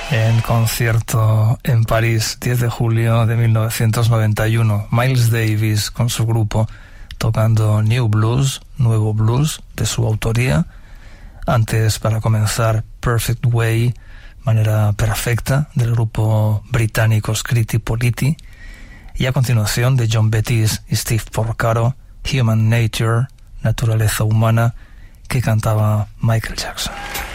En concierto en París, 10 de julio de 1991, Miles Davis con su grupo tocando New Blues, Nuevo Blues, de su autoría. Antes, para comenzar, Perfect Way, manera perfecta, del grupo británico Scritti Politti. Y a continuación, de John Bettis y Steve Porcaro, Human Nature, Naturaleza Humana, que cantaba Michael Jackson.